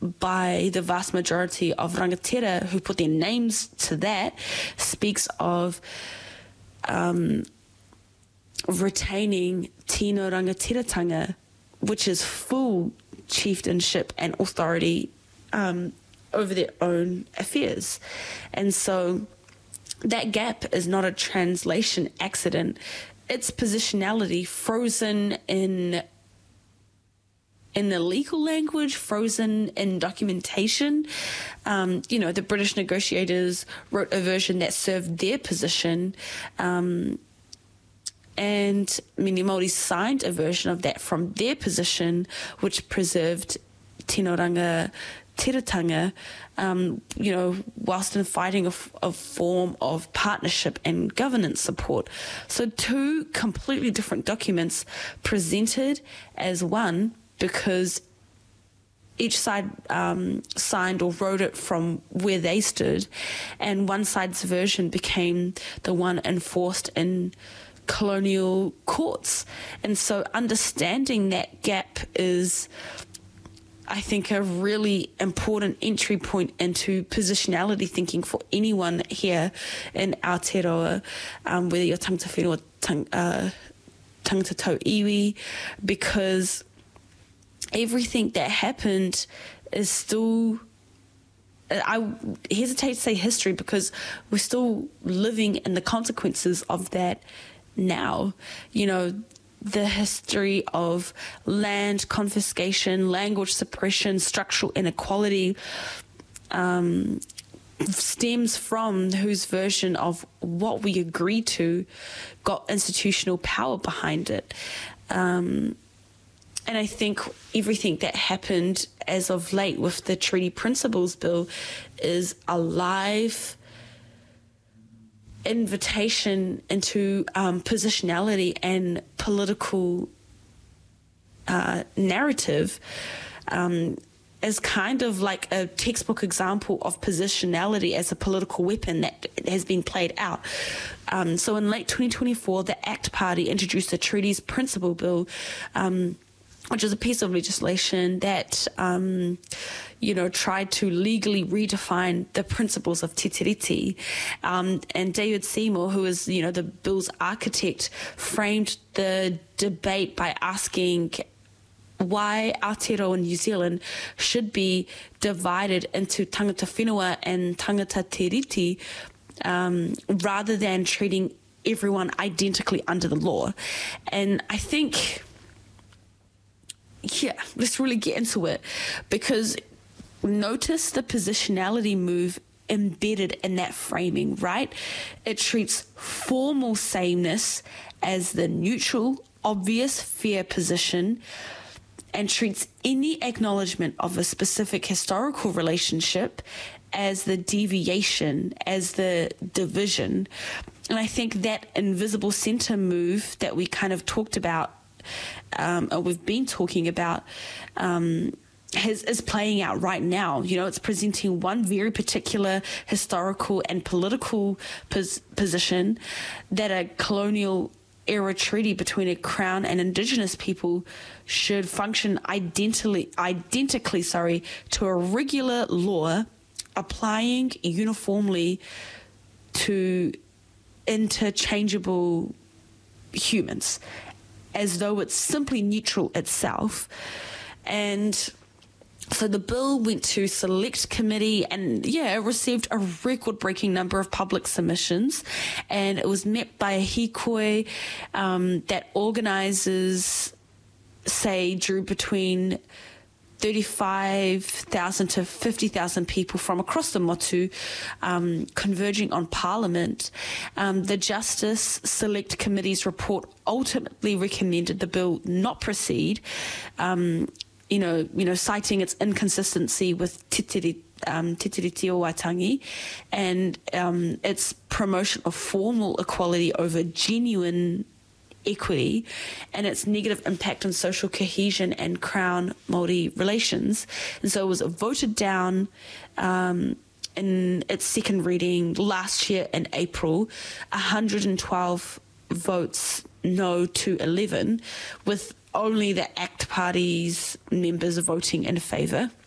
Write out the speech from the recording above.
by the vast majority of rangatira who put their names to that speaks of retaining tino rangatiratanga, which is full chieftainship and authority over their own affairs. And so that gap is not a translation accident. It's positionality frozen in the legal language, frozen in documentation. The British negotiators wrote a version that served their position, and many Māori signed a version of that from their position, which preserved tino rangatiratanga, whilst in fighting a form of partnership and governance support. So two completely different documents presented as one, because each side signed or wrote it from where they stood, and one side's version became the one enforced in colonial courts. And so understanding that gap is, I think, a really important entry point into positionality thinking for anyone here in Aotearoa, whether you're tangata whenua or tangata tau iwi, because everything that happened is still, I hesitate to say history, because we're still living in the consequences of that now. The history of land confiscation, language suppression, structural inequality stems from whose version of what we agreed to got institutional power behind it. And I think everything that happened as of late with the Treaty Principles Bill is a live invitation into positionality and political narrative, as kind of like a textbook example of positionality as a political weapon that has been played out. So in late 2024, the ACT Party introduced the Treaties Principle Bill, which is a piece of legislation that, tried to legally redefine the principles of Te Tiriti. And David Seymour, who is, the bill's architect, framed the debate by asking why Aotearoa in New Zealand should be divided into tangata whenua and tangata tiriti, rather than treating everyone identically under the law. And I think, let's really get into it, because notice the positionality move embedded in that framing, right? It treats formal sameness as the neutral, obvious, fair position, and treats any acknowledgement of a specific historical relationship as the deviation, as the division. And I think that invisible centre move that we kind of talked about, or we've been talking about, is playing out right now. It's presenting one very particular historical and political position, that a colonial era treaty between a crown and indigenous people should function identically to a regular law applying uniformly to interchangeable humans, as though it's simply neutral itself. And so the bill went to select committee, and it received a record-breaking number of public submissions, and it was met by a hikoi that organisers say drew between 35,000 to 50,000 people from across the motu, converging on Parliament. The Justice Select Committee's report ultimately recommended the bill not proceed, citing its inconsistency with Te Tiriti o Waitangi and its promotion of formal equality over genuine equity, and its negative impact on social cohesion and Crown Māori relations. And so it was voted down in its second reading last year in April, 112 votes no to 11, with only the ACT Party's members voting in favour.